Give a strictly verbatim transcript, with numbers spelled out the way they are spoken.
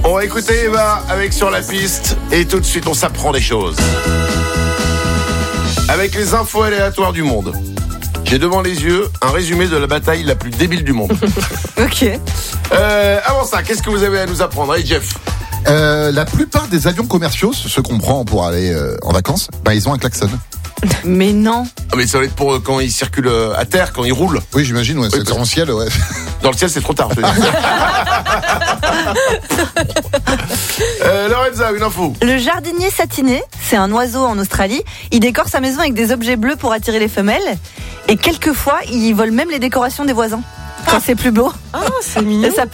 On va écouter Eva avec Sur la piste et tout de suite on s'apprend des choses. Avec les infos aléatoires du monde. J'ai devant les yeux un résumé de la bataille la plus débile du monde. Ok. Euh, avant ça, qu'est-ce que vous avez à nous apprendre? Allez Jeff. Euh, la plupart des avions commerciaux, ceux qu'on prend pour aller euh, en vacances, bah, ils ont un klaxon. Mais non. Ah, mais ça va être pour euh, quand ils circulent euh, à terre, quand ils roulent. Oui, j'imagine, ouais, Oui, c'est parce- en ciel, ouais. Dans le ciel, c'est trop tard. je veux dire. euh, Lorenza, une info. Le jardinier satiné, c'est un oiseau en Australie. Il décore sa maison avec des objets bleus pour attirer les femelles. Et quelquefois, il vole même les décorations des voisins. Quand c'est plus beau. Ah, c'est mignon. Et ça